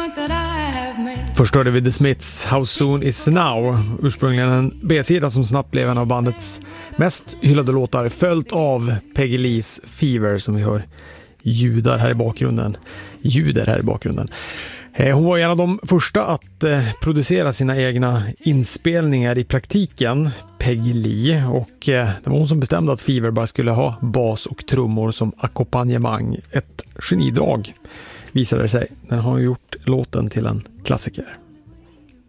Först hörde vi The Smiths How Soon Is Now, ursprungligen en B-sida som snabbt blev en av bandets mest hyllade låtar, följt av Peggy Lees Fever som vi hör ljuder här i bakgrunden. Hon var en av de första att producera sina egna inspelningar i praktiken, Peggy Lee, och det var hon som bestämde att Fever bara skulle ha bas och trummor som ackompanjemang. Ett genidrag visade det sig. Den har gjort låten till en klassiker.